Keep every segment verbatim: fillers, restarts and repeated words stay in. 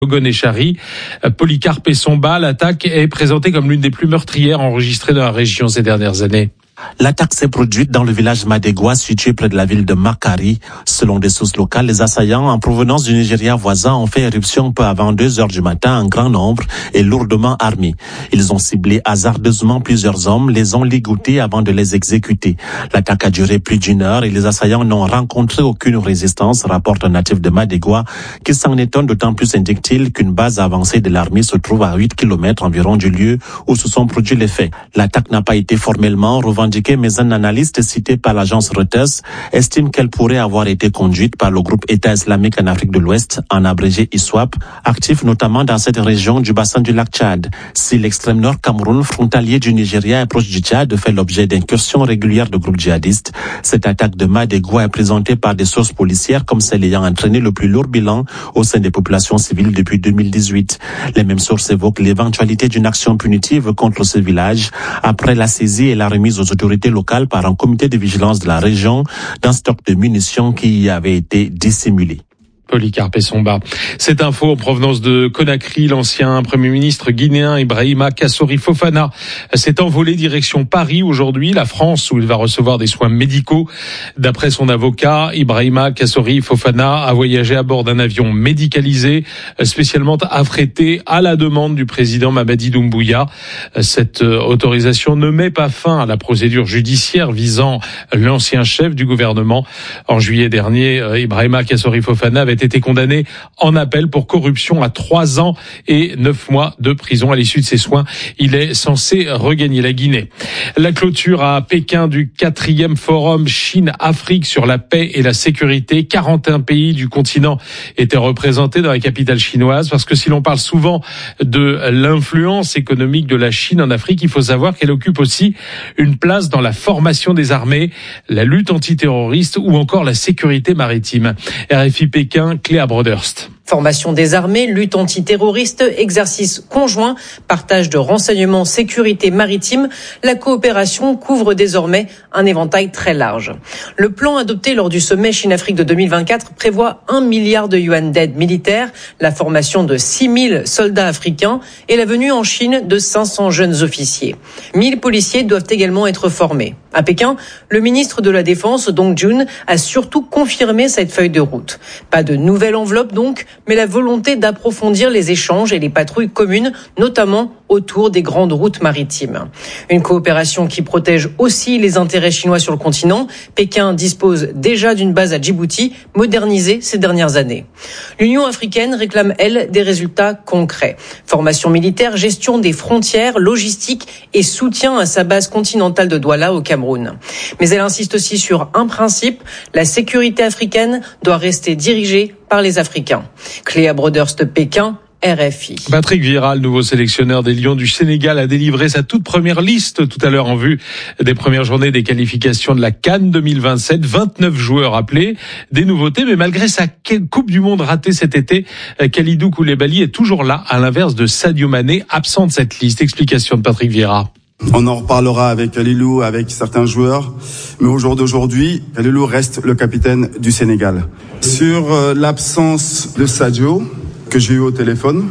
Goneshari, Polycarpe et Somba. L'attaque est présentée comme l'une des plus meurtrières enregistrées dans la région ces dernières années. L'attaque s'est produite dans le village Madegwa, situé près de la ville de Makari. Selon des sources locales, les assaillants en provenance du Nigeria voisin ont fait éruption peu avant deux heures du matin en grand nombre et lourdement armés. Ils ont ciblé hasardeusement plusieurs hommes, les ont ligotés avant de les exécuter. L'attaque a duré plus d'une heure et les assaillants n'ont rencontré aucune résistance, rapporte un natif de Madegwa, qui s'en étonne d'autant plus, indique-t-il, qu'une base avancée de l'armée se trouve à huit kilomètres environ du lieu où se sont produits les faits. L'attaque n'a pas été formellement revendiquée, mais un analyste cité par l'agence Reuters estime qu'elle pourrait avoir été conduite par le groupe État islamique en Afrique de l'Ouest, en abrégé ISWAP, actif notamment dans cette région du bassin du lac Tchad. Si l'extrême nord Cameroun, frontalier du Nigeria et proche du Tchad, fait l'objet d'incursions régulières de groupes djihadistes, cette attaque de Madegwa est présentée par des sources policières comme celle ayant entraîné le plus lourd bilan au sein des populations civiles depuis deux mille dix-huit. Les mêmes sources évoquent l'éventualité d'une action punitive contre ce village après la saisie et la remise aux autorités locales par un comité de vigilance de la région d'un stock de munitions qui y avait été dissimulé. Polycarpe et Somba. Cette info en provenance de Conakry, l'ancien Premier ministre guinéen Ibrahima Kassori Fofana s'est envolé direction Paris aujourd'hui, la France, où il va recevoir des soins médicaux. D'après son avocat, Ibrahima Kassori Fofana a voyagé à bord d'un avion médicalisé, spécialement affrété à la demande du président Mamadi Doumbouya. Cette autorisation ne met pas fin à la procédure judiciaire visant l'ancien chef du gouvernement. En juillet dernier, Ibrahima Kassori Fofana avait été condamné en appel pour corruption à trois ans et neuf mois de prison. À l'issue de ses soins, il est censé regagner la Guinée. La clôture à Pékin du quatrième forum Chine-Afrique sur la paix et la sécurité. quarante et un pays du continent étaient représentés dans la capitale chinoise, parce que si l'on parle souvent de l'influence économique de la Chine en Afrique, il faut savoir qu'elle occupe aussi une place dans la formation des armées, la lutte antiterroriste ou encore la sécurité maritime. R F I Pékin, Cléa Broderst. Formation des armées, lutte antiterroriste, exercice conjoint, partage de renseignements, sécurité maritime, la coopération couvre désormais un éventail très large. Le plan adopté lors du sommet Chine-Afrique de deux mille vingt-quatre prévoit un milliard de yuan d'aide militaire, la formation de six mille soldats africains et la venue en Chine de cinq cents jeunes officiers. mille policiers doivent également être formés. À Pékin, le ministre de la Défense, Dong Jun, a surtout confirmé cette feuille de route. Pas de nouvelle enveloppe donc, mais la volonté d'approfondir les échanges et les patrouilles communes, notamment autour des grandes routes maritimes. Une coopération qui protège aussi les intérêts chinois sur le continent. Pékin dispose déjà d'une base à Djibouti, modernisée ces dernières années. L'Union africaine réclame, elle, des résultats concrets. Formation militaire, gestion des frontières, logistique et soutien à sa base continentale de Douala au Cameroun. Mais elle insiste aussi sur un principe, la sécurité africaine doit rester dirigée par les Africains. Cléa Broderst, Pékin, R F I. Patrick Vieira, le nouveau sélectionneur des Lions du Sénégal, a délivré sa toute première liste tout à l'heure en vue des premières journées des qualifications de la CAN deux mille vingt-sept. vingt-neuf joueurs appelés, des nouveautés, mais malgré sa Coupe du Monde ratée cet été, Kalidou Koulibaly est toujours là, à l'inverse de Sadio Mané, absent de cette liste. Explication de Patrick Vieira. On en reparlera avec Kalilou, avec certains joueurs, mais au jour d'aujourd'hui, Kalilou reste le capitaine du Sénégal. Sur euh, l'absence de Sadio, que j'ai eu au téléphone,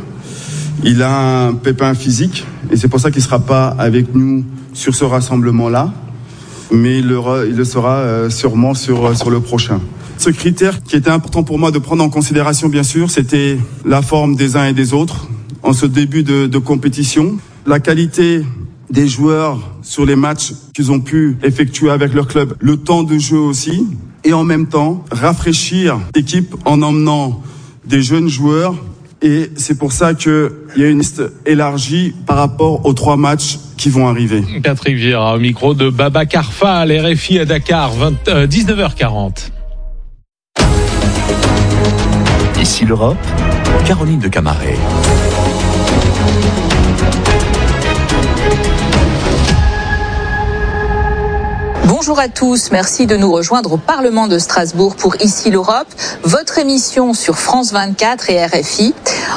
il a un pépin physique et c'est pour ça qu'il ne sera pas avec nous sur ce rassemblement-là, mais il le, il le sera euh, sûrement sur, sur le prochain. Ce critère qui était important pour moi de prendre en considération, bien sûr, c'était la forme des uns et des autres en ce début de, de compétition, la qualité des joueurs sur les matchs qu'ils ont pu effectuer avec leur club, le temps de jeu aussi, et en même temps rafraîchir l'équipe en emmenant des jeunes joueurs. Et c'est pour ça qu'il y a une liste élargie par rapport aux trois matchs qui vont arriver. Patrick Vieira au micro de Baba Karfa, R F I à Dakar, vingt, euh, dix-neuf heures quarante. Ici l'Europe, Caroline de Camaret. Bonjour à tous, merci de nous rejoindre au Parlement de Strasbourg pour Ici l'Europe, votre émission sur France vingt-quatre et R F I.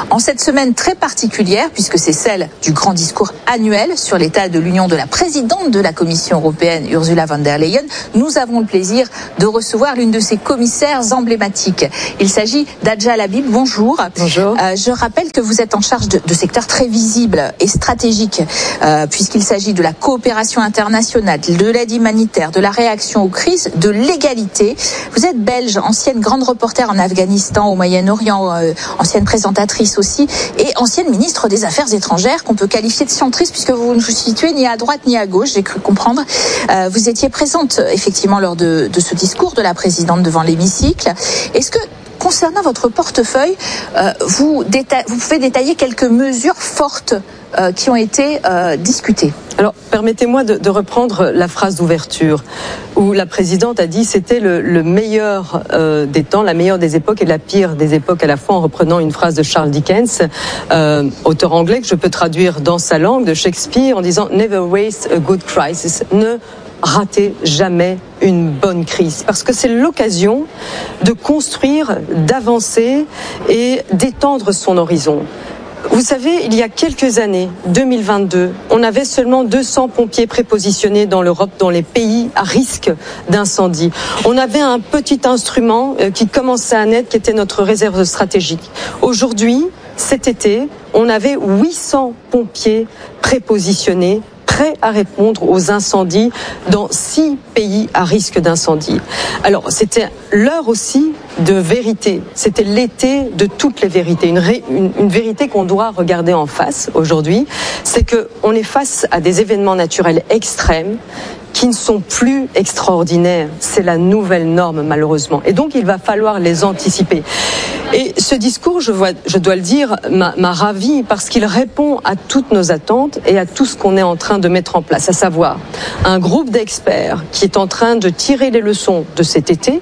En cette semaine très particulière, puisque c'est celle du grand discours annuel sur l'état de l'Union de la présidente de la Commission européenne, Ursula von der Leyen, nous avons le plaisir de recevoir l'une de ses commissaires emblématiques. Il s'agit d'Adja Labib. Bonjour. Bonjour. Euh, je rappelle que vous êtes en charge de, de secteurs très visibles et stratégiques, euh, puisqu'il s'agit de la coopération internationale, de l'aide humanitaire, de la réaction aux crises, de l'égalité. Vous êtes belge, ancienne grande reporter en Afghanistan, au Moyen-Orient, euh, ancienne présentatrice aussi, et ancienne ministre des Affaires étrangères, qu'on peut qualifier de centriste, puisque vous ne vous situez ni à droite ni à gauche, j'ai cru comprendre. Euh, vous étiez présente, effectivement, lors de, de ce discours de la présidente devant l'hémicycle. Est-ce que, concernant votre portefeuille, euh, vous, déta- vous pouvez détailler quelques mesures fortes euh, qui ont été euh, discutées? Alors, permettez-moi de, de reprendre la phrase d'ouverture où la présidente a dit c'était le, le meilleur euh, des temps, la meilleure des époques et la pire des époques à la fois, en reprenant une phrase de Charles Dickens, euh, auteur anglais que je peux traduire dans sa langue, de Shakespeare, en disant « Never waste a good crisis ». Ne ratez jamais une bonne crise, parce que c'est l'occasion de construire, d'avancer et d'étendre son horizon. Vous savez, il y a quelques années, deux mille vingt-deux, on avait seulement deux cents pompiers prépositionnés dans l'Europe, dans les pays à risque d'incendie. On avait un petit instrument qui commençait à naître, qui était notre réserve stratégique. Aujourd'hui, cet été, on avait huit cents pompiers prépositionnés, prêts à répondre aux incendies dans six pays à risque d'incendie. Alors, c'était l'heure aussi de vérité. C'était l'été de toutes les vérités. Une, ré, une, une vérité qu'on doit regarder en face aujourd'hui, c'est qu'on est face à des événements naturels extrêmes qui ne sont plus extraordinaires. C'est la nouvelle norme, malheureusement. Et donc, il va falloir les anticiper. Et ce discours, je, vois, je dois le dire, m'a, m'a ravi parce qu'il répond à toutes nos attentes et à tout ce qu'on est en train de mettre en place, à savoir un groupe d'experts qui est en train de tirer les leçons de cet été,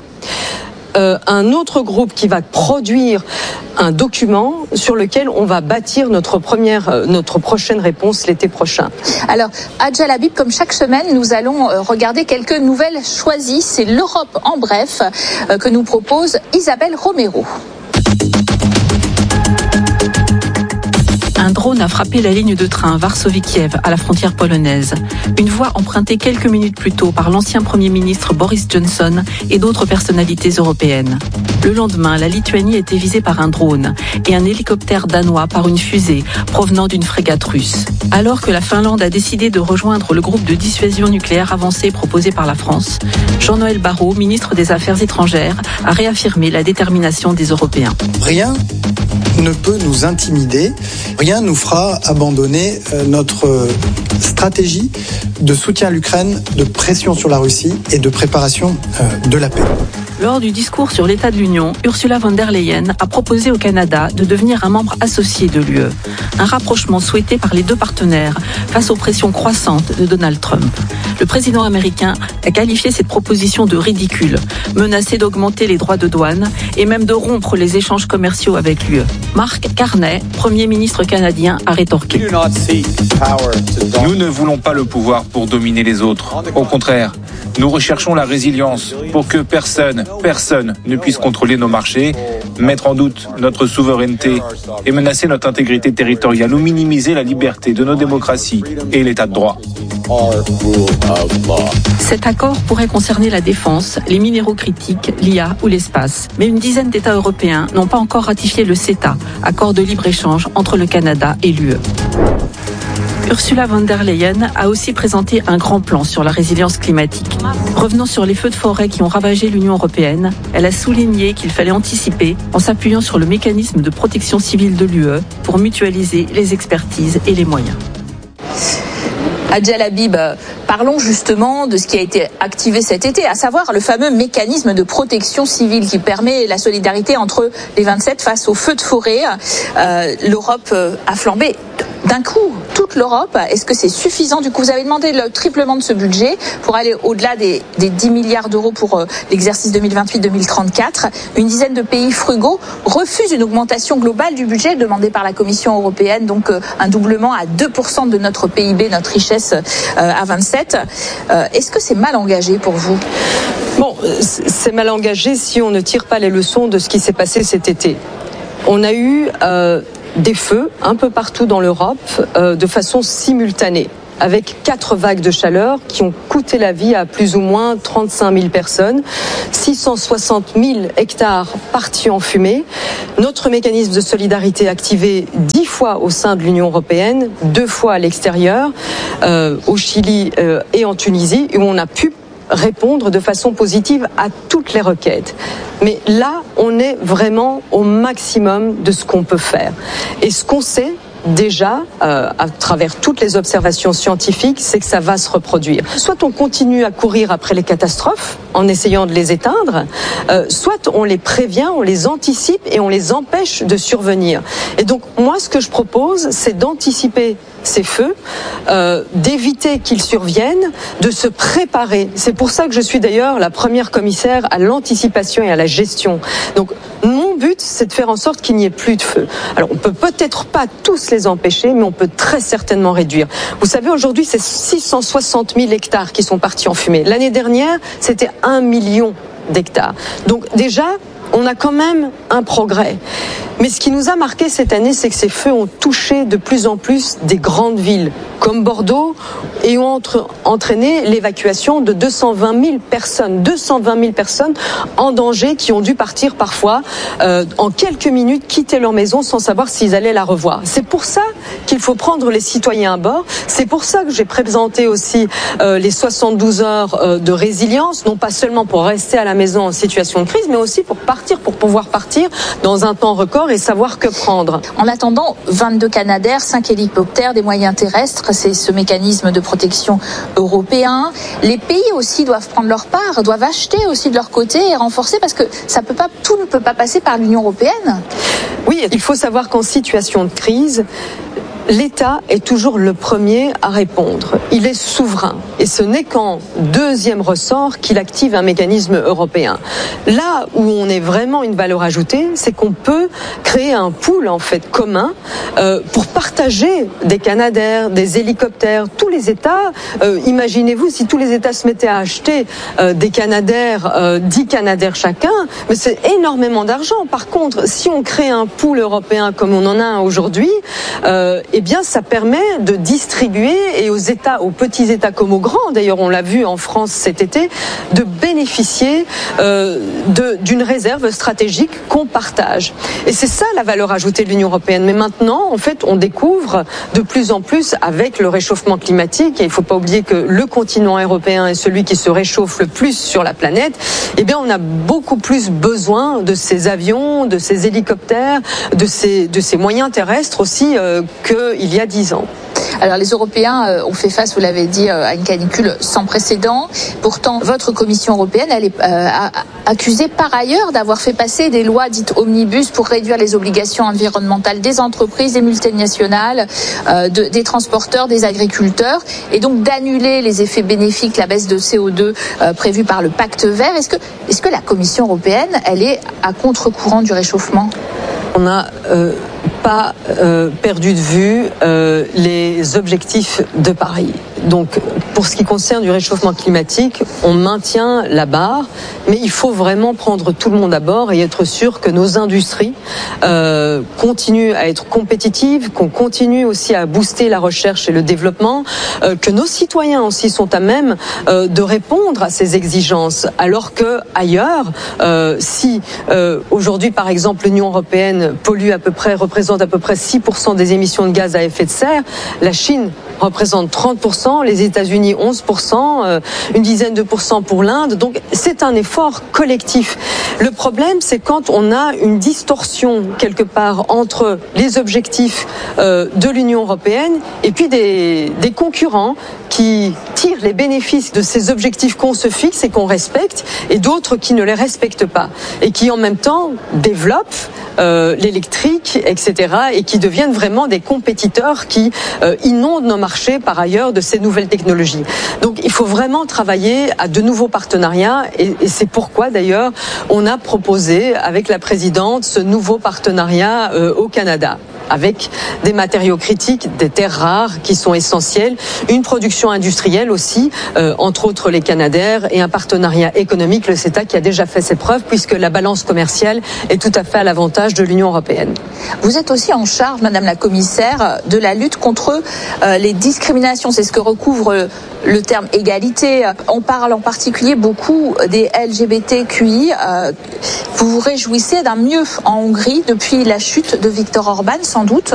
Euh, un autre groupe qui va produire un document sur lequel on va bâtir notre première, euh, notre prochaine réponse l'été prochain. Alors, Adja Labib, comme chaque semaine, nous allons euh, regarder quelques nouvelles choisies. C'est l'Europe en bref euh, que nous propose Isabelle Romero. Un drone a frappé la ligne de train Varsovie-Kiev à la frontière polonaise. Une voie empruntée quelques minutes plus tôt par l'ancien Premier ministre Boris Johnson et d'autres personnalités européennes. Le lendemain, la Lituanie était visée par un drone et un hélicoptère danois par une fusée provenant d'une frégate russe. Alors que la Finlande a décidé de rejoindre le groupe de dissuasion nucléaire avancé proposé par la France, Jean-Noël Barrot, ministre des Affaires étrangères, a réaffirmé la détermination des Européens. Rien ne peut nous intimider, rien nous fera abandonner notre stratégie de soutien à l'Ukraine, de pression sur la Russie et de préparation de la paix. Lors du discours sur l'état de l'Union, Ursula von der Leyen a proposé au Canada de devenir un membre associé de l'U E. Un rapprochement souhaité par les deux partenaires face aux pressions croissantes de Donald Trump. Le président américain a qualifié cette proposition de ridicule, menacé d'augmenter les droits de douane et même de rompre les échanges commerciaux avec l'U E. Mark Carney, Premier ministre canadien, a rétorqué. Nous ne voulons pas le pouvoir pour dominer les autres. Au contraire, nous recherchons la résilience pour que personne, personne ne puisse contrôler nos marchés, mettre en doute notre souveraineté et menacer notre intégrité territoriale ou minimiser la liberté de nos démocraties et l'état de droit. Cet accord pourrait concerner la défense, les minéraux critiques, l'I A ou l'espace. Mais une dizaine d'États européens n'ont pas encore ratifié le CETA, accord de libre-échange entre le Canada et l'U E. Ursula von der Leyen a aussi présenté un grand plan sur la résilience climatique. Revenant sur les feux de forêt qui ont ravagé l'Union européenne, elle a souligné qu'il fallait anticiper en s'appuyant sur le mécanisme de protection civile de l'U E pour mutualiser les expertises et les moyens. Adja Labib, parlons justement de ce qui a été activé cet été, à savoir le fameux mécanisme de protection civile qui permet la solidarité entre les vingt-sept face aux feux de forêt. Euh, L'Europe a flambé d'un coup, toute l'Europe. Est-ce que c'est suffisant? Du coup, vous avez demandé le triplement de ce budget pour aller au-delà des, des dix milliards d'euros pour euh, l'exercice deux mille vingt-huit deux mille trente-quatre. Une dizaine de pays frugaux refusent une augmentation globale du budget demandé par la Commission européenne, donc euh, un doublement à deux pour cent de notre P I B, notre richesse euh, à vingt-sept. Euh, est-ce que c'est mal engagé pour vous? Bon, c'est mal engagé si on ne tire pas les leçons de ce qui s'est passé cet été. On a eu... Euh, des feux un peu partout dans l'Europe euh, de façon simultanée, avec quatre vagues de chaleur qui ont coûté la vie à plus ou moins trente-cinq mille personnes, six cent soixante mille hectares partis en fumée. Notre mécanisme de solidarité activé dix fois au sein de l'Union européenne, deux fois à l'extérieur, euh, au Chili euh, et en Tunisie, où on a pu répondre de façon positive à toutes les requêtes. Mais là, on est vraiment au maximum de ce qu'on peut faire. Et ce qu'on sait déjà, euh, à travers toutes les observations scientifiques, c'est que ça va se reproduire. Soit on continue à courir après les catastrophes en essayant de les éteindre, euh, soit on les prévient, on les anticipe et on les empêche de survenir. Et donc moi, ce que je propose, c'est d'anticiper ces feux, euh, d'éviter qu'ils surviennent, de se préparer. C'est pour ça que je suis d'ailleurs la première commissaire à l'anticipation et à la gestion. Donc mon but, c'est de faire en sorte qu'il n'y ait plus de feux. Alors on peut peut-être pas tous les empêcher, mais on peut très certainement réduire. Vous savez, aujourd'hui, c'est six cent soixante mille hectares qui sont partis en fumée. L'année dernière, c'était un million d'hectares. Donc déjà, on a quand même un progrès. Mais ce qui nous a marqué cette année, c'est que ces feux ont touché de plus en plus des grandes villes, comme Bordeaux, et ont entre, entraîné l'évacuation de deux cent vingt mille personnes. deux cent vingt mille personnes en danger qui ont dû partir parfois euh, en quelques minutes, quitter leur maison sans savoir s'ils allaient la revoir. C'est pour ça qu'il faut prendre les citoyens à bord. C'est pour ça que j'ai présenté aussi euh, les soixante-douze heures euh, de résilience, non pas seulement pour rester à la maison en situation de crise, mais aussi pour partir, pour pouvoir partir dans un temps record et savoir que prendre. En attendant, vingt-deux Canadair, cinq hélicoptères, des moyens terrestres, c'est ce mécanisme de protection européen. Les pays aussi doivent prendre leur part, doivent acheter aussi de leur côté et renforcer, parce que ça peut pas, tout ne peut pas passer par l'Union européenne. Oui, il faut savoir qu'en situation de crise, l'État est toujours le premier à répondre. Il est souverain. Et ce n'est qu'en deuxième ressort qu'il active un mécanisme européen. Là où on est vraiment une valeur ajoutée, c'est qu'on peut créer un pool en fait commun euh, pour partager des Canadair, des hélicoptères. Tous les États, euh, imaginez-vous si tous les États se mettaient à acheter euh, des Canadair, euh, dix Canadair chacun, mais c'est énormément d'argent. Par contre, si on crée un pool européen comme on en a un aujourd'hui, euh, eh bien, ça permet de distribuer et aux États, aux petits États comme aux grands, d'ailleurs, on l'a vu en France cet été, de bénéficier euh, de, d'une réserve stratégique qu'on partage. Et c'est ça la valeur ajoutée de l'Union européenne. Mais maintenant, en fait, on découvre de plus en plus avec le réchauffement climatique, et il ne faut pas oublier que le continent européen est celui qui se réchauffe le plus sur la planète, eh bien, on a beaucoup plus besoin de ces avions, de ces hélicoptères, de ces, de ces moyens terrestres aussi euh, que il y a dix ans. Alors les Européens euh, ont fait face, vous l'avez dit, euh, à une canicule sans précédent. Pourtant, votre Commission européenne, elle est euh, accusée par ailleurs d'avoir fait passer des lois dites omnibus pour réduire les obligations environnementales des entreprises, des multinationales, euh, de, des transporteurs, des agriculteurs, et donc d'annuler les effets bénéfiques, la baisse de C O deux euh, prévue par le Pacte vert. Est-ce que, est-ce que la Commission européenne, elle est à contre-courant du réchauffement ? On n'a euh, pas euh, perdu de vue euh, les objectifs de Paris. Donc, pour ce qui concerne du réchauffement climatique, on maintient la barre, mais il faut vraiment prendre tout le monde à bord et être sûr que nos industries euh, continuent à être compétitives, qu'on continue aussi à booster la recherche et le développement, euh, que nos citoyens aussi sont à même euh, de répondre à ces exigences, alors que ailleurs, euh, si euh, aujourd'hui, par exemple, l'Union européenne pollue à peu près, représente à peu près six pour cent des émissions de gaz à effet de serre, la Chine représente trente pour cent, les États-Unis onze pour cent, euh, une dizaine de pourcents pour l'Inde. Donc c'est un effort collectif. Le problème, c'est quand on a une distorsion quelque part entre les objectifs euh, de l'Union européenne et puis des, des concurrents qui tirent les bénéfices de ces objectifs qu'on se fixe et qu'on respecte, et d'autres qui ne les respectent pas, et qui en même temps développent euh, l'électrique, et cetera, et qui deviennent vraiment des compétiteurs qui euh, inondent nos marchés par ailleurs de ces nouvelles technologies. Donc il faut vraiment travailler à de nouveaux partenariats, et, et c'est pourquoi d'ailleurs on a proposé avec la présidente ce nouveau partenariat euh, au Canada. avec des matériaux critiques, des terres rares qui sont essentielles, une production industrielle aussi, euh, entre autres les Canadair, et un partenariat économique, le CETA, qui a déjà fait ses preuves puisque la balance commerciale est tout à fait à l'avantage de l'Union européenne. Vous êtes aussi en charge, Madame la Commissaire, de la lutte contre euh, les discriminations. C'est ce que recouvre le terme égalité. On parle en particulier beaucoup des L G B T Q I. Euh, vous vous réjouissez d'un mieux en Hongrie depuis la chute de Viktor Orban, sans doute.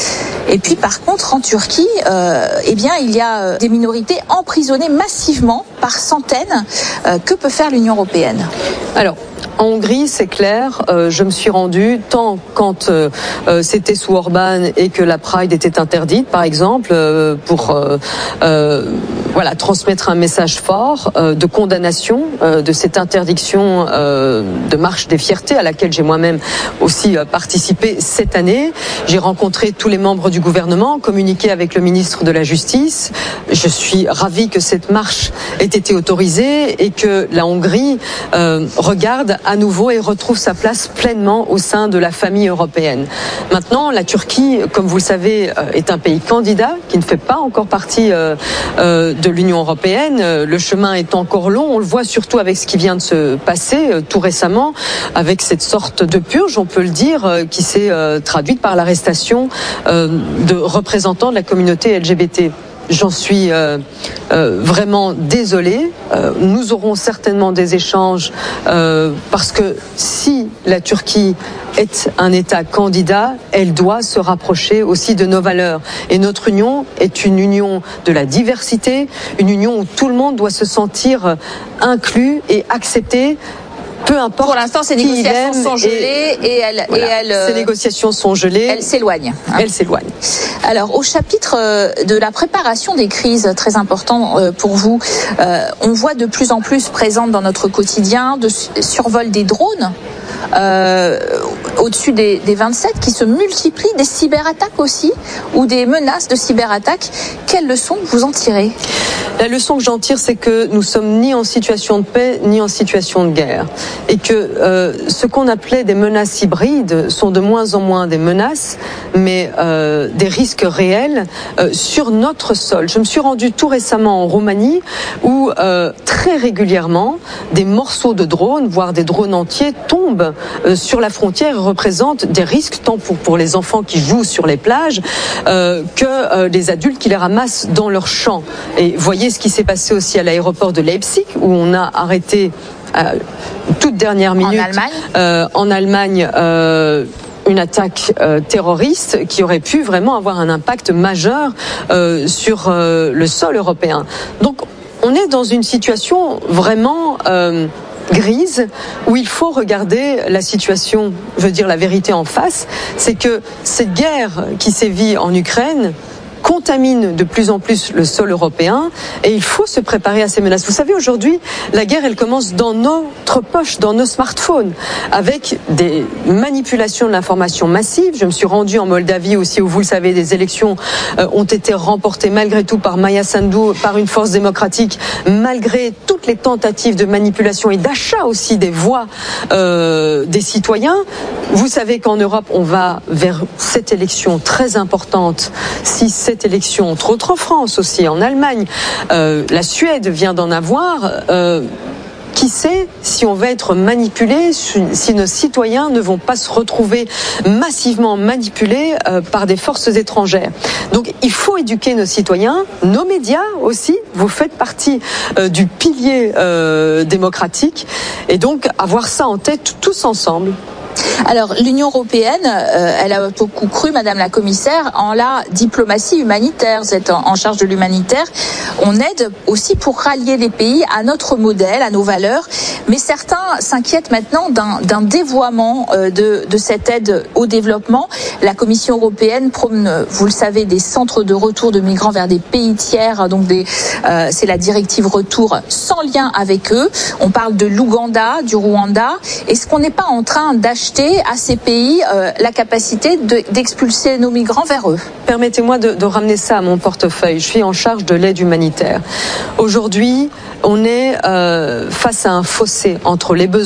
Et puis par contre en Turquie, euh, eh bien il y a des minorités emprisonnées massivement par centaines. Euh, que peut faire l'Union européenne ? Alors, en Hongrie, c'est clair, euh, je me suis rendue tant quand euh, euh, c'était sous Orban et que la Pride était interdite, par exemple, euh, pour euh, euh, voilà transmettre un message fort euh, de condamnation euh, de cette interdiction euh, de marche des fiertés à laquelle j'ai moi-même aussi euh, participé cette année. J'ai rencontré tous les membres du gouvernement, communiqué avec le ministre de la Justice. Je suis ravie que cette marche ait été autorisée et que la Hongrie euh, regarde à nouveau et retrouve sa place pleinement au sein de la famille européenne. Maintenant, la Turquie, comme vous le savez, est un pays candidat qui ne fait pas encore partie euh, euh, de l'Union européenne. Le chemin est encore long. On le voit surtout avec ce qui vient de se passer euh, tout récemment, avec cette sorte de purge, on peut le dire, euh, qui s'est euh, traduite par l'arrestation euh, de représentants de la communauté L G B T. J'en suis euh, euh, vraiment désolée. Euh, nous aurons certainement des échanges euh, parce que si la Turquie est un État candidat, elle doit se rapprocher aussi de nos valeurs. Et notre union est une union de la diversité, une union où tout le monde doit se sentir inclus et accepté. Peu importe. Pour l'instant, ces négociations sont gelées et, et elles, voilà, et elles, ces négociations sont gelées. Elles s'éloignent. Hein. Elles s'éloignent. Alors, au chapitre de la préparation des crises, très important pour vous, euh, on voit de plus en plus présente dans notre quotidien de survol des drones. Euh, au-dessus des, des vingt-sept qui se multiplient, des cyberattaques aussi, ou des menaces de cyberattaques. Quelle leçon vous en tirez ? La leçon que j'en tire, c'est que nous sommes ni en situation de paix, ni en situation de guerre. Et que euh, ce qu'on appelait des menaces hybrides sont de moins en moins des menaces, mais euh, des risques réels euh, sur notre sol. Je me suis rendue tout récemment en Roumanie, où euh, très régulièrement, des morceaux de drones, voire des drones entiers, tombent euh, sur la frontière et représentent des risques tant pour, pour les enfants qui jouent sur les plages euh, que euh, les adultes qui les ramassent dans leurs champs. Et voyez ce qui s'est passé aussi à l'aéroport de Leipzig, où on a arrêté à toute dernière minute en Allemagne, euh, en Allemagne euh, une attaque euh, terroriste qui aurait pu vraiment avoir un impact majeur euh, sur euh, le sol européen. Donc on est dans une situation vraiment euh, grise où il faut regarder la situation, je veux dire la vérité en face, c'est que cette guerre qui sévit en Ukraine contamine de plus en plus le sol européen et il faut se préparer à ces menaces. Vous savez, aujourd'hui, la guerre, elle commence dans notre poche, dans nos smartphones, avec des manipulations de l'information massive. Je me suis rendue en Moldavie aussi, où vous le savez, des élections euh, ont été remportées malgré tout par Maia Sandu, par une force démocratique, malgré toutes les tentatives de manipulation et d'achat aussi des voix euh, des citoyens. Vous savez qu'en Europe, on va vers cette élection très importante. Si cette élection, entre autres en France aussi, en Allemagne, euh, la Suède vient d'en avoir. Euh, Qui sait si on va être manipulé, si nos citoyens ne vont pas se retrouver massivement manipulés euh, par des forces étrangères. Donc il faut éduquer nos citoyens, nos médias aussi, vous faites partie euh, du pilier euh, démocratique, et donc avoir ça en tête tous ensemble. Alors, l'Union européenne, euh, elle a beaucoup cru, Madame la Commissaire, en la diplomatie humanitaire. Vous êtes en, en charge de l'humanitaire. On aide aussi pour rallier les pays à notre modèle, à nos valeurs. Mais certains s'inquiètent maintenant d'un, d'un dévoiement euh, de, de cette aide au développement. La Commission européenne prône, vous le savez, des centres de retour de migrants vers des pays tiers. Donc, des, euh, c'est la directive retour sans lien avec eux. On parle de l'Ouganda, du Rwanda. Est-ce qu'on n'est pas en train d'acheter à ces pays euh, la capacité de, d'expulser nos migrants vers eux? Permettez-moi de, de ramener ça à mon portefeuille. Je suis en charge de l'aide humanitaire. Aujourd'hui, on est euh, face à un fossé entre les besoins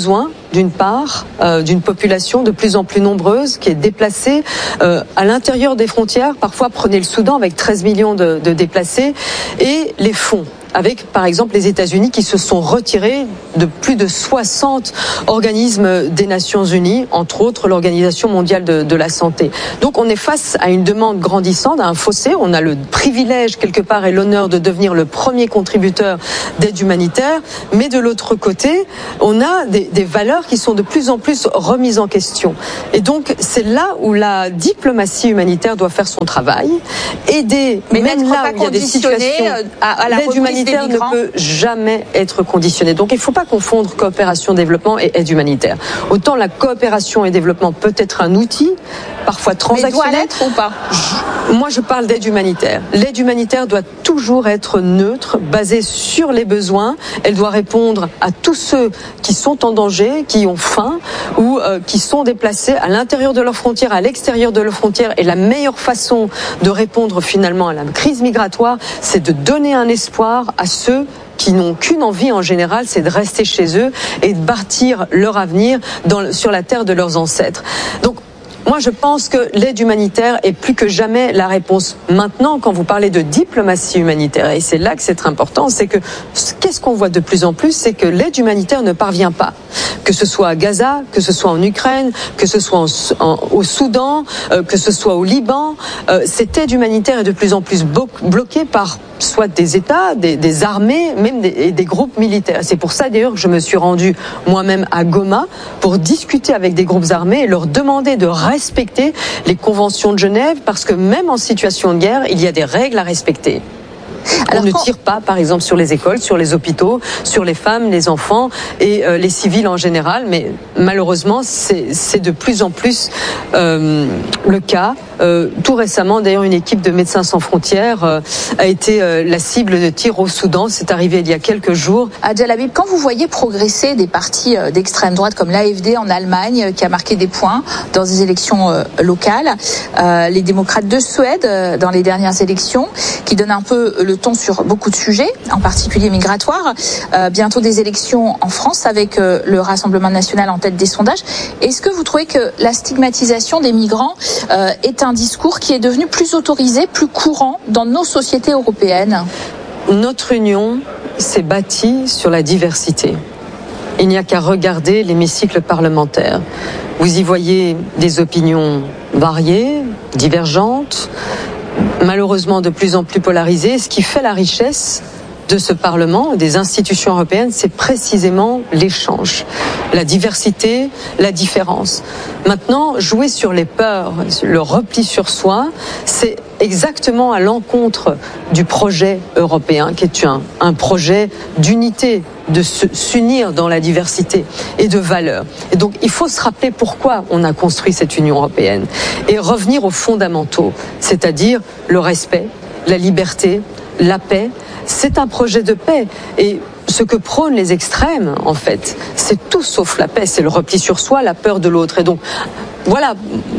d'une part, euh, d'une population de plus en plus nombreuse qui est déplacée euh, à l'intérieur des frontières. Parfois, prenez le Soudan avec treize millions de, de déplacés, et les fonds, avec par exemple les États-Unis qui se sont retirés de plus de soixante organismes des Nations Unies, entre autres l'Organisation mondiale de, de la santé. Donc on est face à une demande grandissante, à un fossé. On a le privilège quelque part et l'honneur de devenir le premier contributeur d'aide humanitaire, mais de l'autre côté, on a des, des valeurs qui sont de plus en plus remises en question. Et donc c'est là où la diplomatie humanitaire doit faire son travail, aider, mais même là où il y a des situations, à, à la l'aide humanitaire ne peut jamais être conditionnée. Donc il ne faut pas confondre coopération, développement et aide humanitaire. Autant la coopération et développement peut être un outil, parfois transactionnel. Mais doit l'être ou pas ? Moi, je parle d'aide humanitaire. L'aide humanitaire doit toujours être neutre, basée sur les besoins. Elle doit répondre à tous ceux qui sont en danger, qui ont faim ou euh, qui sont déplacés à l'intérieur de leurs frontières, à l'extérieur de leurs frontières. Et la meilleure façon de répondre finalement à la crise migratoire, c'est de donner un espoir à ceux qui n'ont qu'une envie en général, c'est de rester chez eux et de bâtir leur avenir dans, sur la terre de leurs ancêtres. Donc, moi, je pense que l'aide humanitaire est plus que jamais la réponse. Maintenant, quand vous parlez de diplomatie humanitaire, et c'est là que c'est très important, c'est que qu'est-ce qu'on voit de plus en plus, c'est que l'aide humanitaire ne parvient pas. Que ce soit à Gaza, que ce soit en Ukraine, que ce soit en, en, au Soudan, euh, que ce soit au Liban, euh, cette aide humanitaire est de plus en plus bloquée par soit des États, des, des armées, même des, et des groupes militaires. C'est pour ça d'ailleurs que je me suis rendue moi-même à Goma pour discuter avec des groupes armés et leur demander de respecter les conventions de Genève, parce que même en situation de guerre, il y a des règles à respecter. Alors, on ne tire pas, par exemple, sur les écoles, sur les hôpitaux, sur les femmes, les enfants et euh, les civils en général, mais malheureusement, c'est, c'est de plus en plus euh, le cas. Euh, tout récemment, d'ailleurs, une équipe de Médecins sans frontières euh, a été euh, la cible de tirs au Soudan. C'est arrivé il y a quelques jours. Adjel Habib, quand vous voyez progresser des partis d'extrême droite comme l'A F D en Allemagne, qui a marqué des points dans des élections euh, locales, euh, les démocrates de Suède euh, dans les dernières élections, qui donnent un peu le ton sur beaucoup de sujets, en particulier migratoires. Euh, bientôt des élections en France avec euh, le Rassemblement national en tête des sondages. Est-ce que vous trouvez que la stigmatisation des migrants euh, est un discours qui est devenu plus autorisé, plus courant dans nos sociétés européennes ? Notre union s'est bâtie sur la diversité. Il n'y a qu'à regarder l'hémicycle parlementaire. Vous y voyez des opinions variées, divergentes, malheureusement de plus en plus polarisées. Ce qui fait la richesse de ce Parlement, des institutions européennes, c'est précisément l'échange, la diversité, la différence. Maintenant, jouer sur les peurs, le repli sur soi, c'est exactement à l'encontre du projet européen, qui est un, un projet d'unité, de se, s'unir dans la diversité et de valeurs. Et donc, il faut se rappeler pourquoi on a construit cette Union européenne et revenir aux fondamentaux, c'est-à-dire le respect, la liberté, la paix. C'est un projet de paix. Et ce que prônent les extrêmes, en fait, c'est tout sauf la paix. C'est le repli sur soi, la peur de l'autre. Et donc, voilà,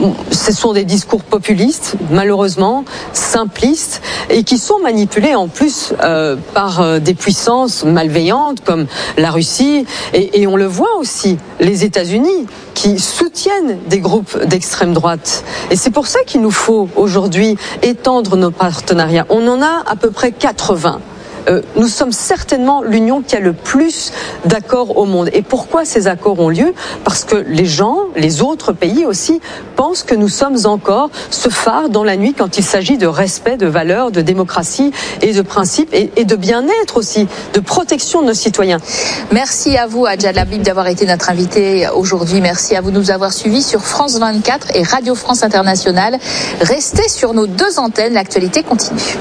ce sont des discours populistes, malheureusement, simplistes, et qui sont manipulés en plus euh, par euh, des puissances malveillantes comme la Russie, et, et on le voit aussi, les États-Unis, qui soutiennent des groupes d'extrême droite. Et c'est pour ça qu'il nous faut aujourd'hui étendre nos partenariats. On en a à peu près quatre-vingts. Euh, nous sommes certainement l'union qui a le plus d'accords au monde. Et pourquoi ces accords ont lieu ? Parce que les gens, les autres pays aussi, pensent que nous sommes encore ce phare dans la nuit quand il s'agit de respect, de valeurs, de démocratie et de principes et, et de bien-être aussi, de protection de nos citoyens. Merci à vous, Adjel Habib, d'avoir été notre invité aujourd'hui. Merci à vous de nous avoir suivis sur France vingt-quatre et Radio France Internationale. Restez sur nos deux antennes, l'actualité continue.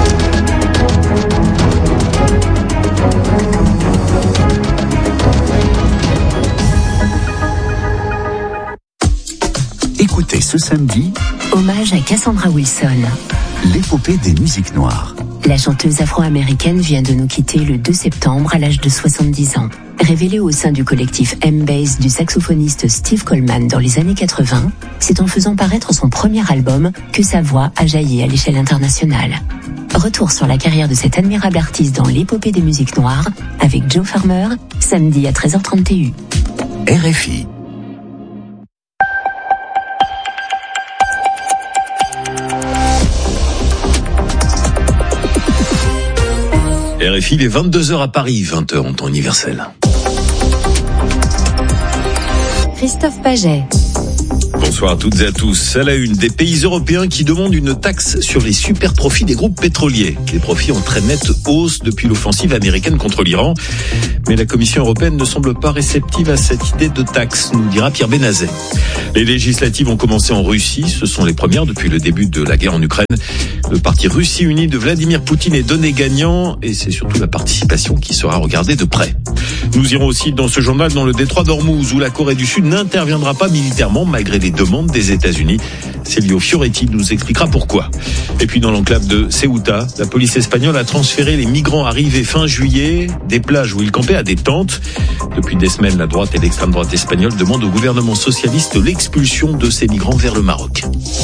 Écoutez ce samedi, hommage à Cassandra Wilson, l'épopée des musiques noires. La chanteuse afro-américaine vient de nous quitter le deux septembre à l'âge de soixante-dix ans. Révélée au sein du collectif M-Bass du saxophoniste Steve Coleman dans les années quatre-vingts, c'est en faisant paraître son premier album que sa voix a jailli à l'échelle internationale. Retour sur la carrière de cette admirable artiste dans l'épopée des musiques noires avec Joe Farmer, samedi à treize heures trente. R F I. R F I, il est vingt-deux heures à Paris, vingt heures en temps universel. Christophe Paget. Bonsoir à toutes et à tous. À la une, des pays européens qui demandent une taxe sur les super profits des groupes pétroliers. Les profits ont très nette hausse depuis l'offensive américaine contre l'Iran. Mais la Commission européenne ne semble pas réceptive à cette idée de taxe, nous dira Pierre Benazet. Les législatives ont commencé en Russie. Ce sont les premières depuis le début de la guerre en Ukraine. Le parti Russie Unie de Vladimir Poutine est donné gagnant et c'est surtout la participation qui sera regardée de près. Nous irons aussi dans ce journal dans le détroit d'Ormuz où la Corée du Sud n'interviendra pas militairement malgré les demandes des États-Unis. Célio Fioretti nous expliquera pourquoi. Et puis dans l'enclave de Ceuta, la police espagnole a transféré les migrants arrivés fin juillet des plages où ils campaient à des tentes. Depuis des semaines, la droite et l'extrême droite espagnole demandent au gouvernement socialiste l'expulsion de ces migrants vers le Maroc.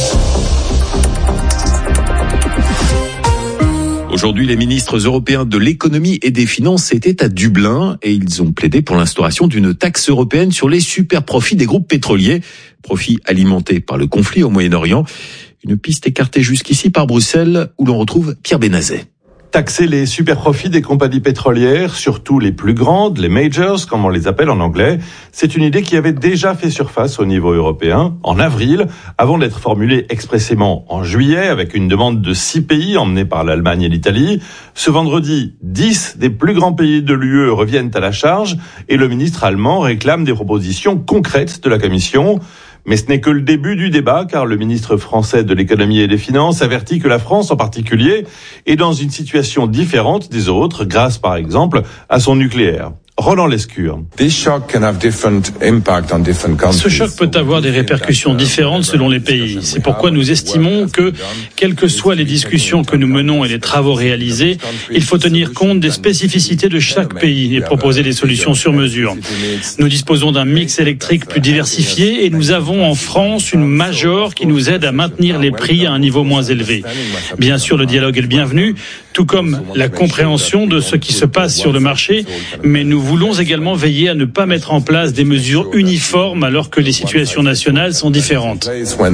Aujourd'hui, les ministres européens de l'économie et des finances étaient à Dublin et ils ont plaidé pour l'instauration d'une taxe européenne sur les super profits des groupes pétroliers, profits alimentés par le conflit au Moyen-Orient. Une piste écartée jusqu'ici par Bruxelles où l'on retrouve Pierre Benazet. Taxer les super profits des compagnies pétrolières, surtout les plus grandes, les majors, comme on les appelle en anglais, c'est une idée qui avait déjà fait surface au niveau européen en avril, avant d'être formulée expressément en juillet avec une demande de six pays emmenés par l'Allemagne et l'Italie. Ce vendredi, dix des plus grands pays de l'U E reviennent à la charge et le ministre allemand réclame des propositions concrètes de la Commission. Mais ce n'est que le début du débat, car le ministre français de l'économie et des finances avertit que la France en particulier est dans une situation différente des autres, grâce par exemple à son nucléaire. Roland Lescure. Ce choc peut avoir des répercussions différentes selon les pays. C'est pourquoi nous estimons que, quelles que soient les discussions que nous menons et les travaux réalisés, il faut tenir compte des spécificités de chaque pays et proposer des solutions sur mesure. Nous disposons d'un mix électrique plus diversifié et nous avons en France une major qui nous aide à maintenir les prix à un niveau moins élevé. Bien sûr, le dialogue est le bienvenu, tout comme la compréhension de ce qui se passe sur le marché, mais nous voulons également veiller à ne pas mettre en place des mesures uniformes alors que les situations nationales sont différentes.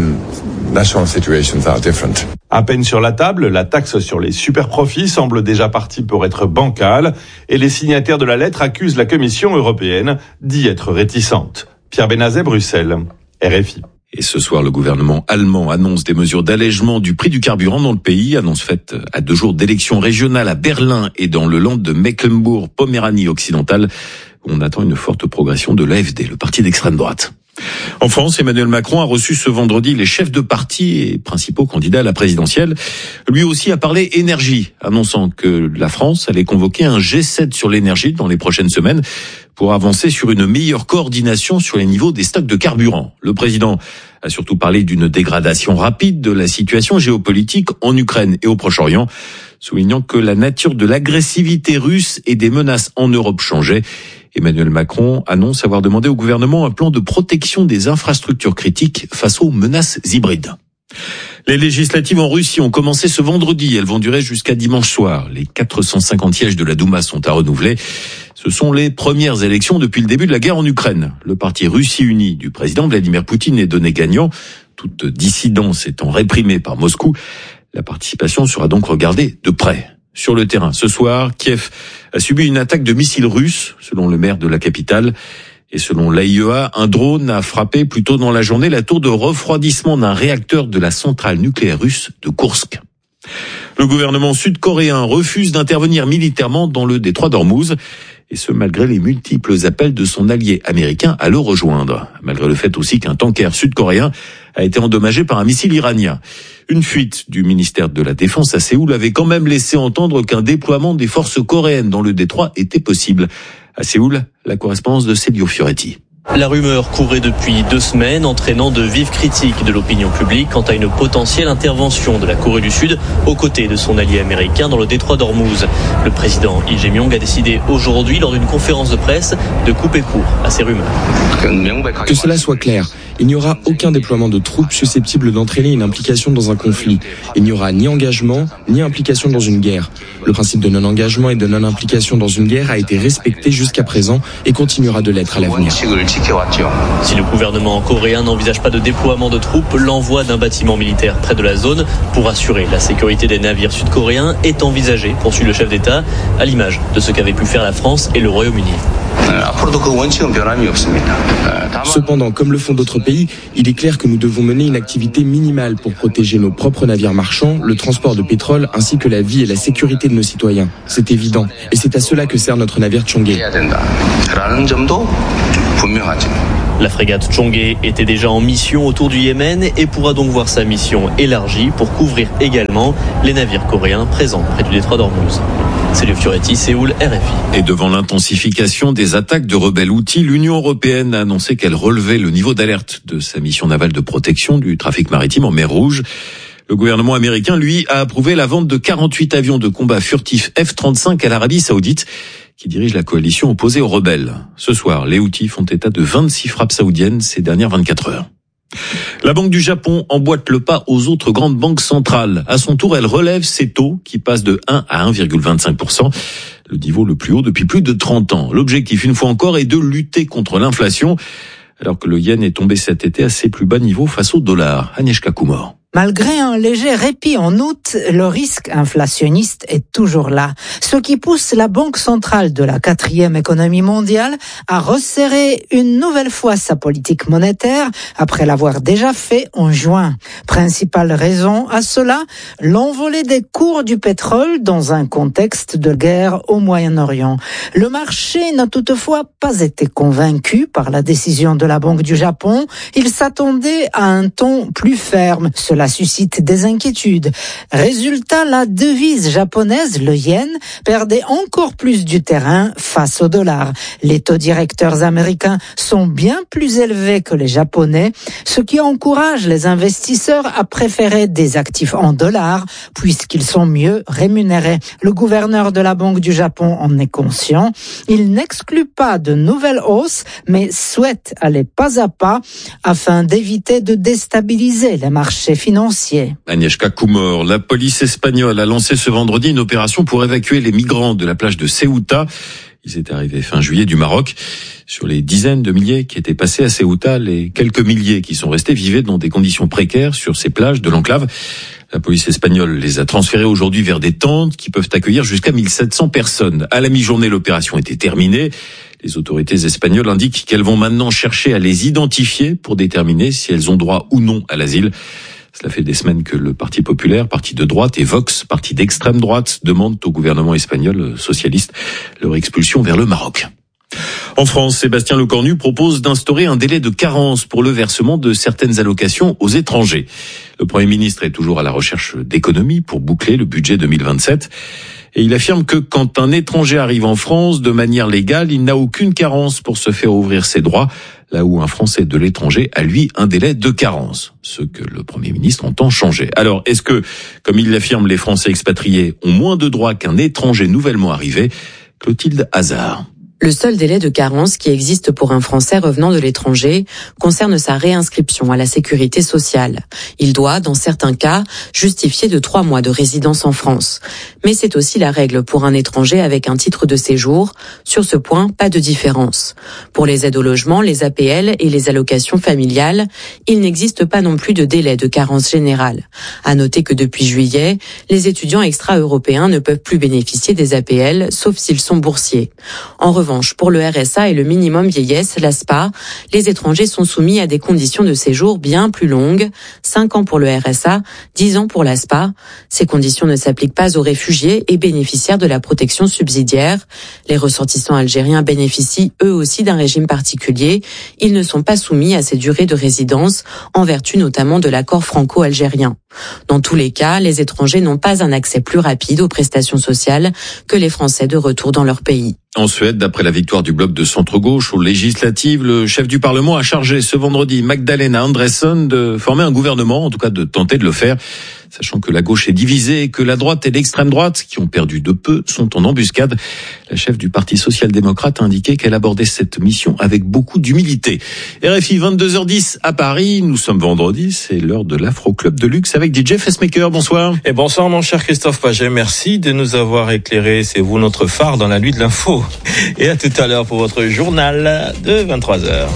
À peine sur la table, la taxe sur les superprofits semble déjà partie pour être bancale et les signataires de la lettre accusent la Commission européenne d'y être réticente. Pierre Benazet, Bruxelles, R F I. Et ce soir, le gouvernement allemand annonce des mesures d'allègement du prix du carburant dans le pays. Annonce faite à deux jours d'élections régionales à Berlin et dans le land de Mecklembourg-Poméranie occidentale, où on attend une forte progression de l'A F D, le parti d'extrême droite. En France, Emmanuel Macron a reçu ce vendredi les chefs de parti et principaux candidats à la présidentielle. Lui aussi a parlé énergie, annonçant que la France allait convoquer un G sept sur l'énergie dans les prochaines semaines pour avancer sur une meilleure coordination sur les niveaux des stocks de carburant. Le président a surtout parlé d'une dégradation rapide de la situation géopolitique en Ukraine et au Proche-Orient, soulignant que la nature de l'agressivité russe et des menaces en Europe changeait. Emmanuel Macron annonce avoir demandé au gouvernement un plan de protection des infrastructures critiques face aux menaces hybrides. Les législatives en Russie ont commencé ce vendredi. Elles vont durer jusqu'à dimanche soir. Les quatre cent cinquante sièges de la Douma sont à renouveler. Ce sont les premières élections depuis le début de la guerre en Ukraine. Le parti Russie Unie du président Vladimir Poutine est donné gagnant, toute dissidence étant réprimée par Moscou. La participation sera donc regardée de près. Sur le terrain, ce soir, Kiev a subi une attaque de missiles russes, selon le maire de la capitale. Et selon l'A I E A, un drone a frappé plus tôt dans la journée la tour de refroidissement d'un réacteur de la centrale nucléaire russe de Koursk. Le gouvernement sud-coréen refuse d'intervenir militairement dans le détroit d'Ormuz, et ce malgré les multiples appels de son allié américain à le rejoindre, malgré le fait aussi qu'un tanker sud-coréen a été endommagé par un missile iranien. Une fuite du ministère de la Défense à Séoul avait quand même laissé entendre qu'un déploiement des forces coréennes dans le détroit était possible. À Séoul, la correspondance de Célio Fioretti. La rumeur courait depuis deux semaines, entraînant de vives critiques de l'opinion publique quant à une potentielle intervention de la Corée du Sud aux côtés de son allié américain dans le détroit d'Ormuz. Le président Lee Jae-myung a décidé aujourd'hui, lors d'une conférence de presse, de couper court à ces rumeurs. Que cela soit clair, Il n'y aura aucun déploiement de troupes susceptible d'entraîner une implication dans un conflit. Il n'y aura ni engagement, ni implication dans une guerre. Le principe de non-engagement et de non-implication dans une guerre a été respecté jusqu'à présent et continuera de l'être à l'avenir. Si le gouvernement coréen n'envisage pas de déploiement de troupes, l'envoi d'un bâtiment militaire près de la zone pour assurer la sécurité des navires sud-coréens est envisagé, poursuit le chef d'État, à l'image de ce qu'avaient pu faire la France et le Royaume-Uni. Cependant, comme le font d'autres pays, il est clair que nous devons mener une activité minimale pour protéger nos propres navires marchands, le transport de pétrole ainsi que la vie et la sécurité de nos citoyens. C'est évident. Et c'est à cela que sert notre navire Chonghae. La frégate Chonghae était déjà en mission autour du Yémen et pourra donc voir sa mission élargie pour couvrir également les navires coréens présents près du détroit d'Ormuz. Célio Fioretti, Séoul, R F I. Et devant l'intensification des attaques de rebelles houthis, l'Union européenne a annoncé qu'elle relevait le niveau d'alerte de sa mission navale de protection du trafic maritime en mer Rouge. Le gouvernement américain, lui, a approuvé la vente de quarante-huit avions de combat furtifs F trente-cinq à l'Arabie saoudite, qui dirige la coalition opposée aux rebelles. Ce soir, les Houthis font état de vingt-six frappes saoudiennes ces dernières vingt-quatre heures. La Banque du Japon emboîte le pas aux autres grandes banques centrales. À son tour, elle relève ses taux qui passent de un à un virgule vingt-cinq pour cent, le niveau le plus haut depuis plus de trente ans. L'objectif, une fois encore, est de lutter contre l'inflation, alors que le yen est tombé cet été à ses plus bas niveaux face au dollar. Agnieszka Kumor. Malgré un léger répit en août, le risque inflationniste est toujours là, ce qui pousse la Banque centrale de la quatrième économie mondiale à resserrer une nouvelle fois sa politique monétaire après l'avoir déjà fait en juin. Principale raison à cela, l'envolée des cours du pétrole dans un contexte de guerre au Moyen-Orient. Le marché n'a toutefois pas été convaincu par la décision de la Banque du Japon. Il s'attendait à un ton plus ferme. Cela suscite des inquiétudes. Résultat, la devise japonaise, le yen, perdait encore plus du terrain face au dollar. Les taux directeurs américains sont bien plus élevés que les japonais, ce qui encourage les investisseurs à préférer des actifs en dollars puisqu'ils sont mieux rémunérés. Le gouverneur de la Banque du Japon en est conscient. Il n'exclut pas de nouvelles hausses, mais souhaite aller pas à pas afin d'éviter de déstabiliser les marchés financiers. Agnieszka Kumor, la police espagnole a lancé ce vendredi une opération pour évacuer les migrants de la plage de Ceuta. Ils étaient arrivés fin juillet du Maroc. Sur les dizaines de milliers qui étaient passés à Ceuta, les quelques milliers qui sont restés vivaient dans des conditions précaires sur ces plages de l'enclave. La police espagnole les a transférés aujourd'hui vers des tentes qui peuvent accueillir jusqu'à mille sept cents personnes. À la mi-journée, l'opération était terminée. Les autorités espagnoles indiquent qu'elles vont maintenant chercher à les identifier pour déterminer si elles ont droit ou non à l'asile. Cela fait des semaines que le Parti populaire, parti de droite, et Vox, parti d'extrême droite, demandent au gouvernement espagnol socialiste leur expulsion vers le Maroc. En France, Sébastien Lecornu propose d'instaurer un délai de carence pour le versement de certaines allocations aux étrangers. Le Premier ministre est toujours à la recherche d'économies pour boucler le budget deux mille vingt-sept. Et il affirme que quand un étranger arrive en France de manière légale, il n'a aucune carence pour se faire ouvrir ses droits, là où un Français de l'étranger a, lui, un délai de carence, ce que le Premier ministre entend changer. Alors, est-ce que, comme il l'affirme, les Français expatriés ont moins de droits qu'un étranger nouvellement arrivé ? Clotilde Hazard. Le seul délai de carence qui existe pour un Français revenant de l'étranger concerne sa réinscription à la sécurité sociale. Il doit, dans certains cas, justifier de trois mois de résidence en France. Mais c'est aussi la règle pour un étranger avec un titre de séjour. Sur ce point, pas de différence. Pour les aides au logement, les A P L et les allocations familiales, il n'existe pas non plus de délai de carence générale. À noter que depuis juillet, les étudiants extra-européens ne peuvent plus bénéficier des A P L, sauf s'ils sont boursiers. En revanche, pour le R S A et le minimum vieillesse, l'A S P A, les étrangers sont soumis à des conditions de séjour bien plus longues, cinq ans pour le R S A, dix ans pour l'A S P A. Ces conditions ne s'appliquent pas aux réfugiés et bénéficiaires de la protection subsidiaire. Les ressortissants algériens bénéficient eux aussi d'un régime particulier. Ils ne sont pas soumis à ces durées de résidence, en vertu notamment de l'accord franco-algérien. Dans tous les cas, les étrangers n'ont pas un accès plus rapide aux prestations sociales que les Français de retour dans leur pays. En Suède, d'après la victoire du bloc de centre-gauche aux législatives, le chef du Parlement a chargé ce vendredi Magdalena Andresson de former un gouvernement, en tout cas de tenter de le faire. sachant que la gauche est divisée et que la droite et l'extrême droite, qui ont perdu de peu, sont en embuscade. La chef du Parti social-démocrate a indiqué qu'elle abordait cette mission avec beaucoup d'humilité. R F I, vingt-deux heures dix à Paris, nous sommes vendredi, c'est l'heure de l'Afro Club de Luxe avec D J Facemaker. Bonsoir. Et bonsoir mon cher Christophe Paget, merci de nous avoir éclairé, c'est vous notre phare dans la nuit de l'info. Et à tout à l'heure pour votre journal de vingt-trois heures.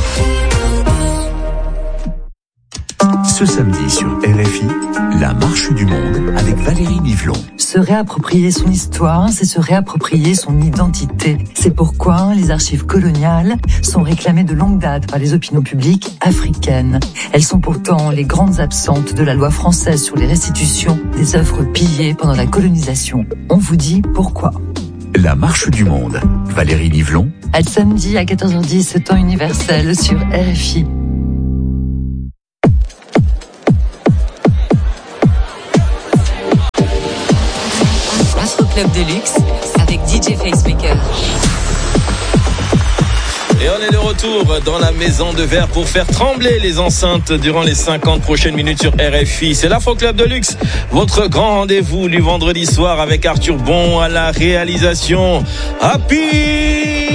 Ce samedi sur R F I, la marche du monde avec Valérie Nivelon. Se réapproprier son histoire, c'est se réapproprier son identité. C'est pourquoi les archives coloniales sont réclamées de longue date par les opinions publiques africaines. Elles sont pourtant les grandes absentes de la loi française sur les restitutions des œuvres pillées pendant la colonisation. On vous dit pourquoi. La marche du monde. Valérie Nivelon. À samedi à quatorze heures dix, temps universel sur R F I. Club de luxe avec D J Facemaker. Et on est de retour dans la maison de verre pour faire trembler les enceintes durant les cinquante prochaines minutes sur R F I. C'est l'Afro Club de Luxe, votre grand rendez-vous du vendredi soir avec Arthur Bon à la réalisation. Happy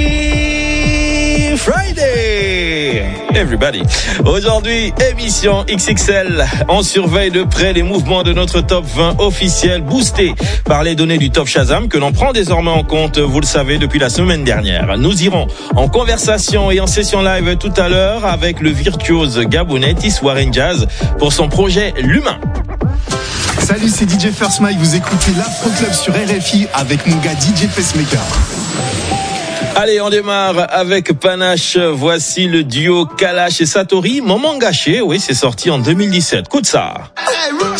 Friday everybody. Aujourd'hui, émission X X L. On surveille de près les mouvements de notre top vingt officiel boosté par les données du Top Shazam que l'on prend désormais en compte, vous le savez, depuis la semaine dernière. Nous irons en conversation et en session live tout à l'heure avec le virtuose gabonais Tiswarren Jazz pour son projet L'Humain. Salut, c'est D J First Mike, vous écoutez l'Afro Club sur R F I avec mon gars D J Facemaker. Allez, on démarre avec Panache. Voici le duo Kalash et Satori. Moment gâché, oui, c'est sorti en deux mille dix-sept. Écoute ça.